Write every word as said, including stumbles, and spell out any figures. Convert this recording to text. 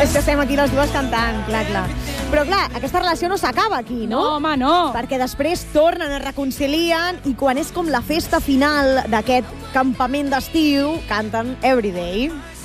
és que estem aquí les dues cantant, clar, clar. Però clar, aquesta relació no s'acaba aquí, no? No, home, no. Perquè després tornen, es reconcilien i quan és com la festa final d'aquest campament d'estiu, canten Everyday.